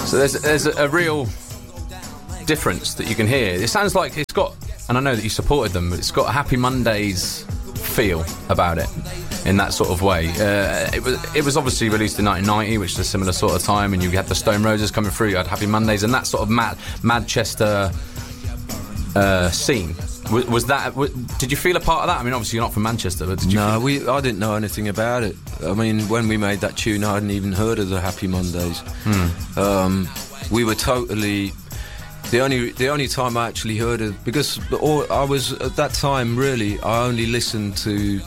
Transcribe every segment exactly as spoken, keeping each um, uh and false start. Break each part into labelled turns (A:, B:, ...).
A: So there's there's a, a real difference that you can hear. It sounds like it's got, and I know that you supported them, but it's got a Happy Mondays feel about it in that sort of way. Uh, it was it was obviously released in nineteen ninety, which is a similar sort of time, and you had the Stone Roses coming through, you had Happy Mondays, and that sort of Mad, Manchester uh, scene. Was, was that? W- did you feel a part of that? I mean, obviously you're not from Manchester, but did you?
B: No,
A: feel-
B: we. I didn't know anything about it. I mean, when we made that tune, I hadn't even heard of the Happy Mondays.
A: Hmm.
B: Um, we were totally. The only the only time I actually heard of, because all, I was at that time really I only listened to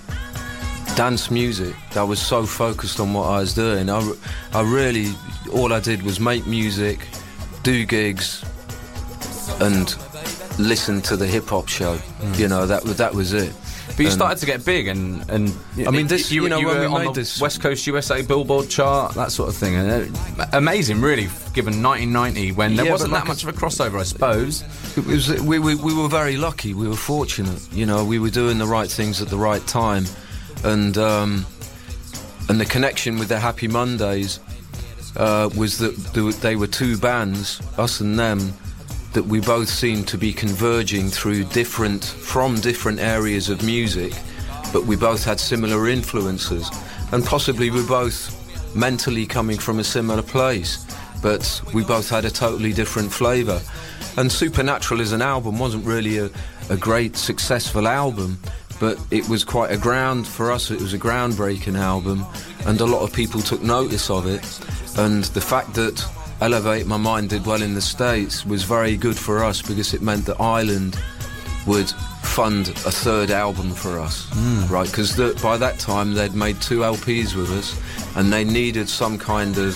B: dance music. I was so focused on what I was doing. I, I really all I did was make music, do gigs, and listen to the hip hop show. Mm. You know, that that was it.
A: But you
B: and
A: started to get big, and, and
B: I mean, this.
A: You,
B: You, know,
A: you
B: when
A: were
B: we
A: on
B: made
A: the
B: this,
A: West Coast U S A Billboard chart, that sort of thing. And, uh, amazing, really, given nineteen ninety, when there
B: Yeah,
A: wasn't
B: but
A: that
B: like
A: much of a crossover, I suppose.
B: It was, we, we, we were very lucky. We were fortunate. You know, we were doing the right things at the right time, and um, and the connection with the Happy Mondays uh, was that they were two bands, us and them, that we both seemed to be converging through different from different areas of music, but we both had similar influences, and possibly we're both mentally coming from a similar place, but we both had a totally different flavour. And Supernatural as an album wasn't really a, a great successful album, but it was quite a ground for us. It was a groundbreaking album, and a lot of people took notice of it, and the fact that Elevate My Mind did well in the States was very good for us, because it meant that Ireland would fund a third album for us, mm. right? Because by that time they'd made two L Ps with us, and they needed some kind of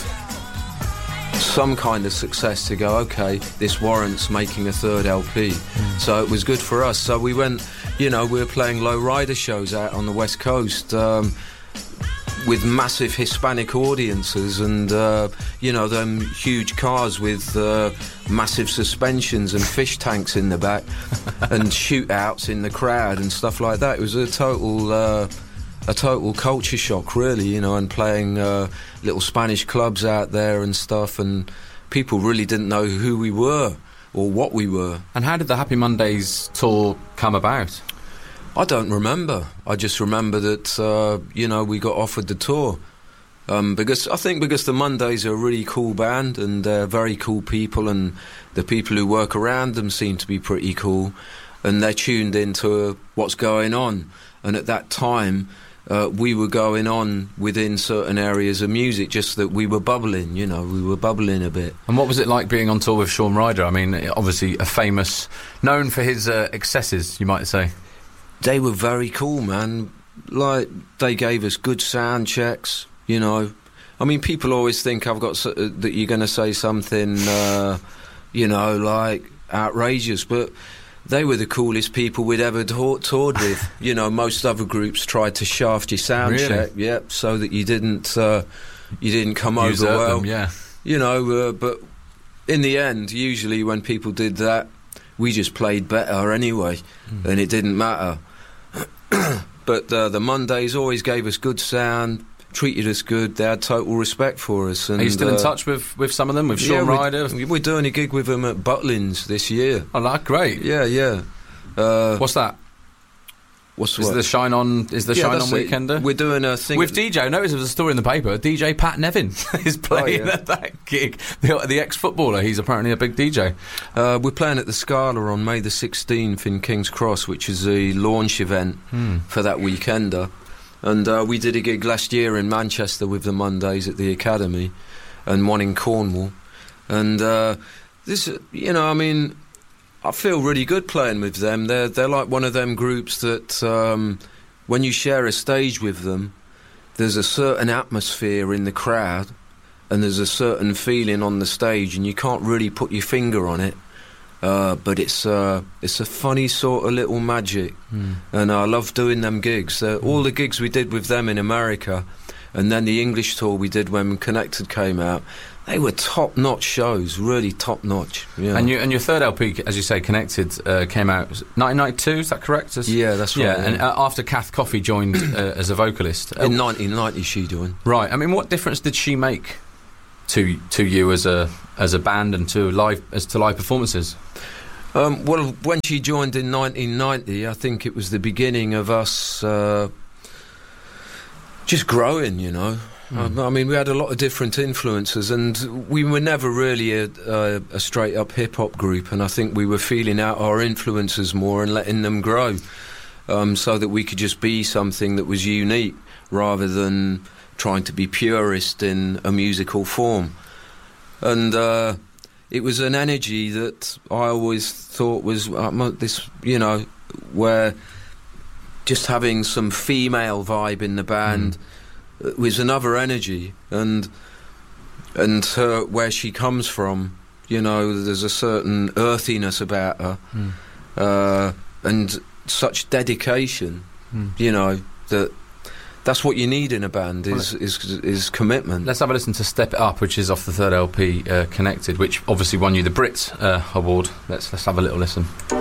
B: some kind of success to go, okay, this warrants making a third L P. Mm. So it was good for us. So we went, you know, we were playing low rider shows out on the West Coast, um, with massive Hispanic audiences, and uh, you know, them huge cars with uh, massive suspensions and fish tanks in the back, and shootouts in the crowd and stuff like that. It was a total uh, a total culture shock, really, you know, and playing uh, little Spanish clubs out there and stuff, and people really didn't know who we were or what we were.
A: And how did the Happy Mondays tour come about?
B: I don't remember. I just remember that, uh, you know, we got offered the tour. Um, because I think because the Mondays are a really cool band, and they're very cool people, and the people who work around them seem to be pretty cool, and they're tuned into uh, what's going on. And at that time, uh, we were going on within certain areas of music, just that we were bubbling, you know, we were bubbling a bit.
A: And what was it like being on tour with Shaun Ryder? I mean, obviously a famous, known for his uh, excesses, you might say.
B: They were very cool, man. Like, they gave us good sound checks, you know. I mean, people always think I've got so, uh, that you're going to say something, uh, you know, like outrageous, but they were the coolest people we'd ever ta- toured with. You know, most other groups tried to shaft your sound
A: really?
B: check, yep, so that you didn't, uh, you didn't come
A: Usurp
B: over well.
A: Them, yeah.
B: You know, uh, but in the end, usually when people did that, we just played better anyway, mm. and it didn't matter. But uh, the Mondays always gave us good sound, treated us good. They had total respect for us. And,
A: are you still
B: uh,
A: in touch with, with some of them, with
B: yeah,
A: Shaun
B: we're,
A: Ryder?
B: We're doing a gig with them at Butlins this year.
A: Oh, that's great.
B: Yeah, yeah. Uh,
A: What's that?
B: What's
A: is
B: what?
A: the Shine On? Is the
B: yeah,
A: Shine On
B: it.
A: Weekender?
B: We're doing a thing
A: with D J. I noticed there was a story in the paper. D J Pat Nevin is playing
B: oh, yeah.
A: at that gig. The, the ex-footballer. He's apparently a big D J.
B: Uh, we're playing at the Scala on May the sixteenth in King's Cross, which is a launch event hmm. for that weekender. And uh, we did a gig last year in Manchester with the Mondays at the Academy, and one in Cornwall. And uh, this, you know, I mean, I feel really good playing with them. They're they're like one of them groups that um, when you share a stage with them, there's a certain atmosphere in the crowd, and there's a certain feeling on the stage, and you can't really put your finger on it. Uh, but it's uh, it's a funny sort of little magic, mm. and I love doing them gigs. Uh, mm. All the gigs we did with them in America, and then the English tour we did when Connected came out, they were top-notch shows, really top-notch. Yeah.
A: And you and your third L P, as you say, Connected, uh, came out nineteen ninety-two. Is that correct? As,
B: yeah, that's right.
A: Yeah,
B: yeah.
A: and uh, after Kath Coffey joined uh, as a vocalist
B: in nineteen ninety, she joined.
A: Right. I mean, what difference did she make to to you as a as a band and to live as to live performances?
B: Um, well, when she joined in nineteen ninety, I think it was the beginning of us uh, just growing, you know. Mm. I mean, we had a lot of different influences, and we were never really a, a, a straight-up hip-hop group, and I think we were feeling out our influences more and letting them grow, um, so that we could just be something that was unique, rather than trying to be purist in a musical form. And uh, it was an energy that I always thought was uh, this, you know, where just having some female vibe in the band... Mm. was another energy, and and her, where she comes from, you know, there's a certain earthiness about her, mm. uh, and such dedication, mm. you know, that that's what you need in a band is, well, is is commitment.
A: Let's have a listen to Step It Up, which is off the third L P, uh, Connected, which obviously won you the Brit uh, Award. Let's let's have a little listen.